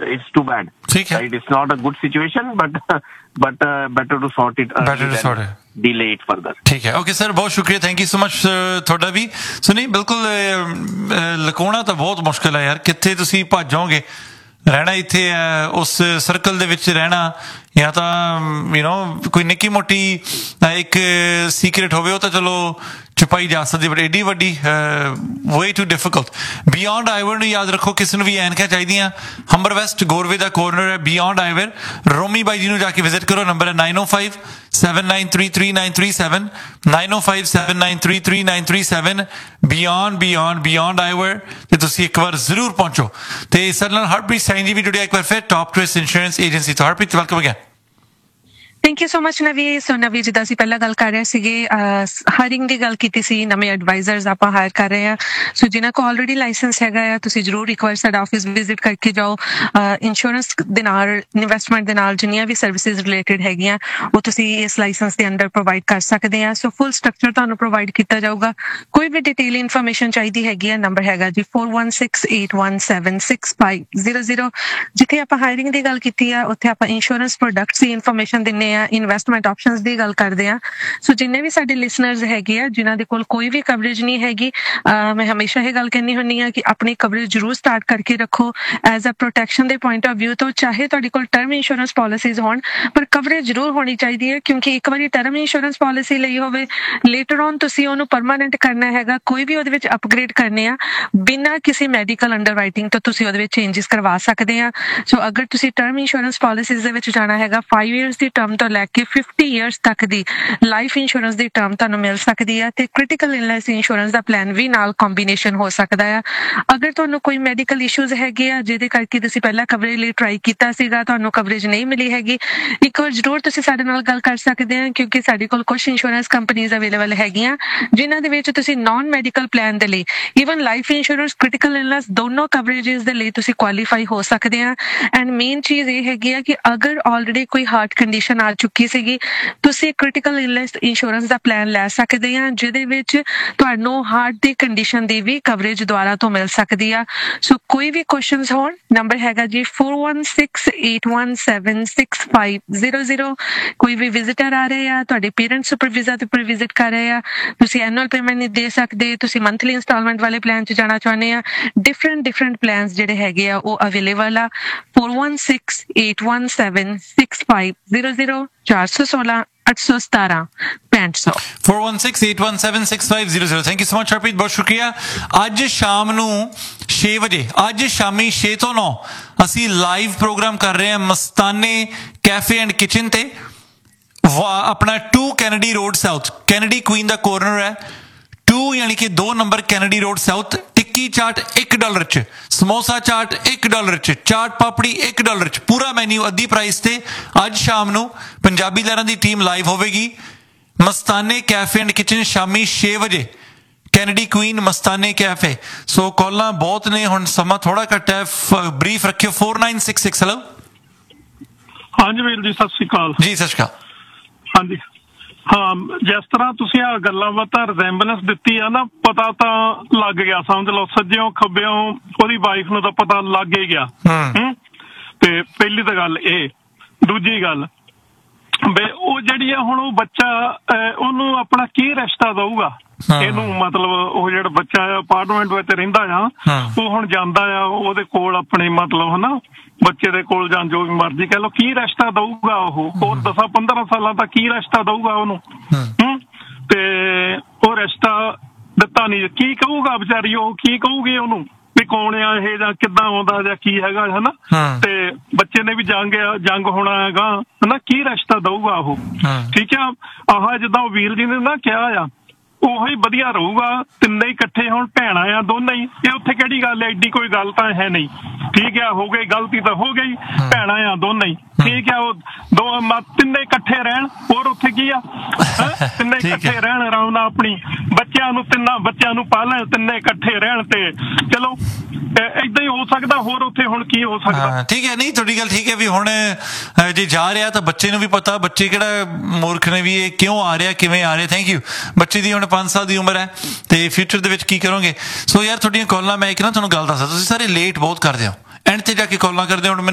it's too bad. Right? It's not a good situation, but better to sort it. Delay it further. ठीक है. Okay sir, बहुत शुक्रिया, thank you so much ਤੁਹਾਡਾ ਵੀ. ਸੋ ਨਹੀਂ, ਬਿਲਕੁਲ ਲੁਕਾਉਣਾ ਤਾਂ ਬਹੁਤ ਮੁਸ਼ਕਿਲ ਹੈ ਯਾਰ. ਕਿੱਥੇ ਤੁਸੀਂ ਭੱਜੋਗੇ? ਰਹਿਣਾ ਇੱਥੇ ਹੈ, ਉਸ ਸਰਕਲ ਦੇ ਵਿੱਚ ਰਹਿਣਾ, ਜਾਂ ਤਾਂ ਕੋਈ ਨਿੱਕੀ ਮੋਟੀ ਇੱਕ ਸੀਕਰੇਟ ਹੋਵੇ, ਉਹ ਤਾਂ ਚਲੋ ਛੁਪਾਈ ਜਾ ਸਕਦੀ, ਬਟ ਏਡੀ ਵੱਡੀ ਵੇ ਟੂ ਡਿਫਿਕਲਟ. ਬਿਯੋਂਡ ਆਈਵਰ ਨੂੰ ਯਾਦ ਰੱਖੋ, ਕਿਸੇ ਨੂੰ ਵੀ ਐਨਕਾਂ ਚਾਹੀਦੀਆਂ, ਹੰਬਰ ਵੈਸਟ ਗੋਰਵੇ ਦਾ ਕੋਰਨਰ ਹੈ ਬਿਯੋਂਡ ਆਈਵਰ. ਰੋਮੀ ਬਾਈ ਜੀ ਨੂੰ ਜਾ ਕੇ ਵਿਜ਼ਿਟ ਕਰੋ. ਨੰਬਰ ਹੈ 9057933937, 9057933937. ਬਿਯੋਂਡ ਆਈਵਰ ਤੇ ਤੁਸੀਂ ਇੱਕ ਵਾਰ ਜ਼ਰੂਰ ਪਹੁੰਚੋ. ਤੇ ਸਾਡੇ ਨਾਲ ਹਰਪ੍ਰੀਤ ਸਿੰਘ ਜੀ ਵੀ ਜੁੜਿਆ ਇੱਕ ਵਾਰ ਫਿਰ, ਟੌਪ ਟ੍ਰਸਟ ਇੰਸ਼ੋਰੈਂਸ ਏਜੰਸੀ ਤੋਂ. Harpreet, welcome again. Thank you so much ਨਵੀ. ਸੋ ਨਵੀ, ਜਿੱਦਾਂ ਅਸੀਂ ਪਹਿਲਾਂ ਗੱਲ ਕਰ ਰਹੇ ਸੀਗੇ, ਹਾਇਰਿੰਗ ਦੀ ਗੱਲ ਕੀਤੀ ਸੀ, ਨਵੇਂ ਐਡਵਾਈਜ਼ਰਸ ਆਪਾਂ ਹਾਇਰ ਕਰ ਰਹੇ ਹਾਂ. ਸੋ ਜਿਨ੍ਹਾਂ ਕੋਲ ਆਲਰੇਡੀ ਲਾਇਸੈਂਸ ਹੈਗਾ ਆ, ਤੁਸੀਂ ਜ਼ਰੂਰ ਇੱਕ ਵਾਰ ਸਾਡਾ ਆਫਿਸ ਵਿਜ਼ਿਟ ਕਰਕੇ ਜਾਓ. ਇੰਸ਼ੋਰੈਂਸ ਦੇ ਨਾਲ, ਇਨਵੈਸਟਮੈਂਟ ਦੇ ਨਾਲ ਜਿੰਨੀਆਂ ਵੀ ਸਰਵਿਸਿਜ਼ ਰਿਲੇਟਡ ਹੈਗੀਆਂ, ਉਹ ਤੁਸੀਂ ਇਸ ਲਾਇਸੈਂਸ ਦੇ ਅੰਡਰ ਪ੍ਰੋਵਾਈਡ ਕਰ ਸਕਦੇ ਆ. ਸੋ ਫੁੱਲ ਸਟਰਕਚਰ ਤੁਹਾਨੂੰ ਪ੍ਰੋਵਾਈਡ ਕੀਤਾ ਜਾਊਗਾ. ਕੋਈ ਵੀ ਡਿਟੇਲ ਇਨਫੋਰਮੇਸ਼ਨ ਚਾਹੀਦੀ ਹੈਗੀ ਆ, ਨੰਬਰ ਹੈਗਾ ਜੀ 4168176500. ਜਿੱਥੇ ਆਪਾਂ ਹਾਇਰਿੰਗ ਦੀ ਗੱਲ ਕੀਤੀ ਆ, ਉੱਥੇ ਆਪਾਂ ਇੰਸ਼ੋਰੈਂਸ ਪ੍ਰੋਡਕਟਸ ਦੀ ਇਨਫੋਰਮੇਸ਼ਨ ਦਿੰਦੇ ਆ, ਇਨਵੈਸਟਮੈਂਟ ਆਪਸ਼ਨਸ ਦੀ ਗੱਲ ਕਰਦੇ ਆ. ਸੋ ਜਿੰਨੇ ਵੀ ਸਾਡੇ ਲਿਸਨਰਸ ਹੈਗੇ ਆ ਜਿਨ੍ਹਾਂ ਦੇ ਕੋਲ ਕੋਈ ਵੀ ਕਵਰੇਜ ਨਹੀਂ ਹੈਗੀ, ਮੈਂ ਹਮੇਸ਼ਾ ਇਹ ਗੱਲ ਕਹਿੰਦੀ ਹੁੰਦੀ ਆ ਕਿ ਆਪਣੀ ਕਵਰੇਜ ਜ਼ਰੂਰ ਸਟਾਰਟ ਕਰਕੇ ਰੱਖੋ ਐਜ਼ ਅ ਪ੍ਰੋਟੈਕਸ਼ਨ ਦੇ ਪੁਆਇੰਟ ਆਫ ਵਿਊ ਤੋਂ. ਚਾਹੇ ਤੁਹਾਡੇ ਕੋਲ ਟਰਮ ਇੰਸ਼ੋਰੈਂਸ ਪਾਲਿਸੀਜ਼ ਹੋਣ, ਪਰ ਕਵਰੇਜ ਜ਼ਰੂਰ ਹੋਣੀ ਚਾਹੀਦੀ ਹੈ, ਕਿਉਂਕਿ ਇੱਕ ਵਾਰੀ ਟਰਮ ਇੰਸ਼ੋਰੈਂਸ ਪਾਲਿਸੀ ਲਈ ਹੋਵੇ, ਲੇਟਰ ਔਨ ਤੁਸੀਂ ਉਹਨੂੰ ਪਰਮਾਨੈਂਟ ਕਰਨਾ ਹੈਗਾ, ਕੋਈ ਵੀ ਉਹਦੇ ਵਿੱਚ ਅਪਗ੍ਰੇਡ ਕਰਨੇ ਆ, ਬਿਨਾਂ ਕਿਸੇ ਮੈਡੀਕਲ ਅੰਡਰਰਾਈਟਿੰਗ ਤੋਂ ਤੁਸੀਂ ਉਹਦੇ ਵਿੱਚ ਚੇਂਜਸ ਕਰਵਾ ਸਕਦੇ ਆ. ਸੋ ਅਗਰ ਤੁਸੀਂ ਟਰਮ ਇੰਸ਼ੋਰੈਂਸ ਪਾਲਿਸੀਜ਼ ਦੇ ਵਿੱਚ ਜਾਣਾ ਹੈਗਾ, 5 ਇਅਰਸ ਦੀ ਟਰਮ ਤੋਂ ਲੈ ਕੇ 50 ਇਅਰਸ ਤੱਕ ਦੀ ਲਾਈਫ ਇੰਸ਼ੋਰੈਂਸ ਦੀ ਟਰਮ ਤੁਹਾਨੂੰ ਮਿਲ ਸਕਦੀ ਹੈ, ਤੇ ਕ੍ਰਿਟੀਕਲ ਇਲਨੈਸ ਇੰਸ਼ੋਰੈਂਸ ਦਾ ਪਲਾਨ ਵੀ ਨਾਲ ਕੰਬੀਨੇਸ਼ਨ ਹੋ ਸਕਦਾ ਆ. ਅਗਰ ਤੁਹਾਨੂੰ ਕੋਈ ਮੈਡੀਕਲ ਇਸ਼ੂਜ਼ ਹੈਗੇ ਆ ਜਿਹਦੇ ਕਰਕੇ ਤੁਸੀਂ ਪਹਿਲਾਂ ਕਵਰੇਜ ਲਈ ਟਰਾਈ ਕੀਤਾ ਸੀਗਾ, ਤੁਹਾਨੂੰ ਕਵਰੇਜ ਨਹੀਂ ਮਿਲੀ ਹੈਗੀ, ਇੱਕ ਵਾਰ ਜ਼ਰੂਰ ਤੁਸੀਂ ਸਾਡੇ ਨਾਲ ਗੱਲ ਕਰ ਸਕਦੇ ਆ, ਕਿਉਂਕਿ ਸਾਡੇ ਕੋਲ ਕੁਝ ਇੰਸ਼ੋਰੈਂਸ ਕੰਪਨੀਜ਼ ਅਵੇਲੇਬਲ ਹੈਗੀਆਂ ਜਿਨ੍ਹਾਂ ਦੇ ਵਿੱਚ ਤੁਸੀਂ ਨਾਨ ਮੈਡੀਕਲ ਪਲਾਨ ਦੇ ਲਈ, even life insurance, critical illness, ਦੋਨੋਂ ਕਵਰੇजेस ਦੇ ਲਈ ਤੁਸੀਂ ਕੁਆਲੀਫਾਈ ਹੋ ਸਕਦੇ ਆ. ਐਂਡ ਮੇਨ ਚੀਜ਼ ਇਹ ਹੈਗੀ ਆ ਕਿ ਅਗਰ ਆਲਰੇਡੀ ਕੋਈ ਹਾਰਟ ਕੰਡੀਸ਼ਨ ਆ ਚੁੱਕੀ ਸੀਗੀ, ਤੁਸੀਂ ਕ੍ਰਿਟੀਕਲ ਇਲਨੈਸ ਇੰਸ਼ੋਰੈਂਸ ਦਾ ਪਲਾਨ ਲੈ ਸਕਦੇ ਆ, ਜਿਹਦੇ ਵਿੱਚ ਤੁਹਾਨੂੰ ਹਾਰਟ ਦੀ ਕੰਡੀਸ਼ਨ ਦੀ ਵੀ ਕਵਰੇਜ ਦੁਆਰਾ ਤੋਂ ਮਿਲ ਸਕਦੀ ਆ. ਸੋ ਕੋਈ ਵੀ ਕੁਐਸਚਨਸ ਹੋਣ, ਨੰਬਰ ਹੈਗਾ ਜੀ 4168176500. ਕੋਈ ਵੀ ਵਿਜ਼ਿਟਰ ਆ ਰਹੇ ਆ, ਤੁਹਾਡੇ ਪੇਰੈਂਟਸ ਉੱਪਰ ਵੀਜ਼ਾ ਤੇ ਉੱਪਰ ਵਿਜ਼ਿਟ ਕਰ ਰਹੇ ਆ, ਤੁਸੀਂ ਐਨੂਅਲ ਪੇਮੈਂਟ ਨਹੀਂ ਦੇ ਸਕਦੇ, ਤੁਸੀਂ ਮੰਥਲੀ ਇੰਸਟਾਲਮੈਂਟ ਵਾਲੇ ਪਲਾਨ 'ਚ ਜਾਣਾ ਚਾਹੁੰਦੇ ਆ, ਡਿਫਰੈਂਟ ਪਲਾਨਸ ਜਿਹੜੇ ਹੈਗੇ ਆ ਉਹ ਅਵੇਲੇਬਲ ਆ. 4168176500, 416-817-6500. 4168176500. Thank you so much Harpreet, ਬਹੁਤ ਸ਼ੁਕਰੀਆ. ਅੱਜ ਸ਼ਾਮ ਨੂੰ 6 ਵਜੇ, ਅੱਜ ਸ਼ਾਮੀ 6 ਤੋਂ 9 ਅਸੀਂ ਲਾਈਵ ਪ੍ਰੋਗਰਾਮ ਕਰ ਰਹੇ ਹਾਂ ਮਸਤਾਨੇ ਕੈਫੇ ਐਂਡ ਕਿਚਨ ਤੇ, ਆਪਣਾ 2 Kennedy road south, Kennedy Queen ਦਾ ਕੋਰਨਰ ਹੈ. 2 ਯਾਨੀ ਕਿ 2 ਨੰਬਰ ਕੈਨੇਡੀ ਰੋਡ ਸਾਊਥ. ਟਿੱਕੀ ਚਾਟ $1 'ਚ, ਸਮੋਸਾ ਚਾਟ $1 'ਚ, ਚਾਟ ਪਾਪੜੀ $1 'ਚ, ਪੂਰਾ ਮੈਨਿਊ ਅੱਧੀ ਪ੍ਰਾਈਸ ਤੇ. ਅੱਜ ਸ਼ਾਮ ਨੂੰ ਪੰਜਾਬੀ ਲਹਿਰਾਂ ਦੀ ਟੀਮ ਲਾਈਵ ਹੋਵੇਗੀ ਮਸਤਾਨੇ ਕੈਫੇ ਐਂਡ ਕਿਚਨ, ਸ਼ਾਮੀ 6 ਵਜੇ, ਕੈਨੇਡੀ ਕੁਈਨ ਮਸਤਾਨੇ ਕੈਫੇ. ਸੋ ਕਾਲਾਂ ਬਹੁਤ ਨੇ, ਹੁਣ ਸਮਾਂ ਥੋੜਾ ਘੱਟ ਹੈ, ਬਰੀਫ ਰੱਖਿਓ. 4966. ਹੈਲੋ, ਹਾਂਜੀ ਵੀਰ ਜੀ, ਸਤਿ ਸ਼੍ਰੀ ਅਕਾਲ ਜੀ. ਸਤਿ ਸ਼੍ਰੀ ਅਕਾਲ. ਹਾਂਜੀ, ਹਾਂ, ਜਿਸ ਤਰ੍ਹਾਂ ਤੁਸੀਂ ਆ ਗੱਲਾਂ ਬਾਤਾਂ ਰਿਜ਼ੈਂਬਲੈਂਸ ਦਿੱਤੀ ਆ ਨਾ, ਪਤਾ ਤਾਂ ਲੱਗ ਗਿਆ, ਸਮਝ ਲਓ ਸੱਜਿਓਂ ਖੱਬਿਓਂ ਉਹਦੀ ਵਾਈਫ ਨੂੰ ਤਾਂ ਪਤਾ ਲੱਗ ਹੀ ਗਿਆ. ਤੇ ਪਹਿਲੀ ਤਾਂ ਗੱਲ ਇਹ, ਦੂਜੀ ਗੱਲ ਬਈ ਉਹ ਜਿਹੜੀ ਆ ਹੁਣ ਉਹ ਬੱਚਾ, ਉਹਨੂੰ ਆਪਣਾ ਕੀ ਰਿਸ਼ਤਾ ਦਊਗਾ ਇਹਨੂੰ, ਮਤਲਬ ਉਹ ਜਿਹੜਾ ਬੱਚਾ ਅਪਾਰਟਮੈਂਟ ਵਿੱਚ ਰਹਿੰਦਾ ਆ, ਉਹ ਹੁਣ ਜਾਂਦਾ ਆ ਉਹਦੇ ਕੋਲ ਆਪਣੇ, ਮਤਲਬ ਹਨਾ ਬੱਚੇ ਦੇ ਕੋਲ ਜਾਂ ਜੋ ਵੀ ਮਰਜ਼ੀ ਕਹਿ ਲਓ, ਕੀ ਰਿਸ਼ਤਾ ਦਊਗਾ ਉਹ? ਹੋਰ 10-15 ਸਾਲਾਂ ਤੱਕ ਕੀ ਰਿਸ਼ਤਾ ਦਊਗਾ ਉਹਨੂੰ? ਤੇ ਉਹ ਰਿਸ਼ਤਾ ਦਿੱਤਾ ਨਹੀਂ, ਕੀ ਕਹੂਗਾ ਵਿਚਾਰੀ, ਉਹ ਕੀ ਕਹੂਗੀ ਉਹਨੂੰ ਵੀ ਕੌਣ ਆ ਇਹ, ਜਾਂ ਕਿੱਦਾਂ ਆਉਂਦਾ, ਜਾਂ ਕੀ ਹੈਗਾ ਹਨਾ? ਤੇ ਬੱਚੇ ਨੇ ਵੀ ਜੰਗ ਹੋਣਾ ਹੈਗਾ ਹਨਾ, ਕੀ ਰਿਸ਼ਤਾ ਦਊਗਾ ਉਹ? ਠੀਕ ਆ, ਆਹ ਜਿੱਦਾਂ ਉਹ ਵੀਰ ਜੀ ਨੇ ਨਾ ਕਿਹਾ ਆ, ਉਹੀ ਵਧੀਆ ਰਹੂਗਾ. ਤਿੰਨੇ ਇਕੱਠੇ ਹੁਣ ਭੈਣਾਂ ਆ ਦੋਨੇ ਹੀ, ਇਹ ਉੱਥੇ ਕਿਹੜੀ ਗੱਲ ਹੈ, ਐਡੀ ਕੋਈ ਗੱਲ ਤਾਂ ਹੈ ਨਹੀਂ. ਠੀਕ ਆ, ਹੋ ਗਈ ਗਲਤੀ ਤਾਂ ਹੋ ਗਈ, ਭੈਣਾਂ ਆ ਦੋਨੇ ਹੀ. ਠੀਕ ਆ, ਉਹ ਤਿੰਨੇ ਇਕੱਠੇ ਰਹਿਣ, ਹੋਰ ਉੱਥੇ ਕੀ ਆ, ਤਿੰਨੇ ਇਕੱਠੇ ਰਹਿਣ ਆਰਾਮ ਨਾਲ, ਆਪਣੀ ਤਿੰਨਾਂ ਬੱਚਿਆਂ ਨੂੰ ਪਾਲਣ, ਤਿੰਨੇ ਇਕੱਠੇ ਰਹਿਣ, ਤੇ ਚਲੋ ਏਦਾਂ ਹੀ ਹੋ ਸਕਦਾ. ਹੋਰ ਉੱਥੇ ਹੁਣ ਕੀ ਹੋ ਸਕਦਾ? ਠੀਕ ਹੈ, ਨਹੀਂ ਤੁਹਾਡੀ ਗੱਲ ਠੀਕ ਹੈ ਵੀ ਹੁਣ ਜੇ ਜਾ ਰਿਹਾ ਤਾਂ ਬੱਚੇ ਨੂੰ ਵੀ ਪਤਾ, ਬੱਚੇ ਕਿਹੜਾ ਮੂਰਖ ਨੇ ਵੀ ਇਹ ਕਿਉਂ ਆ ਰਿਹਾ, ਕਿਵੇਂ ਆ ਰਿਹਾ. Thank you. ਬੱਚੇ ਦੀ ਹੁਣ 5 ਸਾਲ ਦੀ ਉਮਰ ਹੈ ਤੇ ਫਿਊਚਰ ਦੇ ਵਿੱਚ ਕੀ ਕਰੋਗੇ? ਸੋ ਯਾਰ ਤੁਹਾਡੀਆਂ ਕਾਲਾਂ, ਮੈਂ ਇੱਕ ਨਾ ਤੁਹਾਨੂੰ ਗੱਲ ਦੱਸਦਾ, ਤੁਸੀਂ ਸਾਰੇ ਲੇਟ ਬਹੁਤ ਕਰਦੇ ਹੋ, ਐਂਡ ਤੇ ਜਾ ਕੇ ਕਾਲਾਂ ਕਰਦੇ ਹੋ.